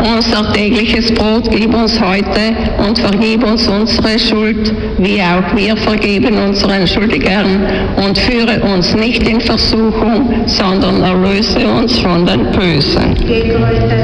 unser tägliches Brot gib uns heute und vergib uns unsere Schuld, wie auch wir vergeben unseren Schuldigern, und führe uns nicht in Versuchung, sondern erlöse uns von den Bösen.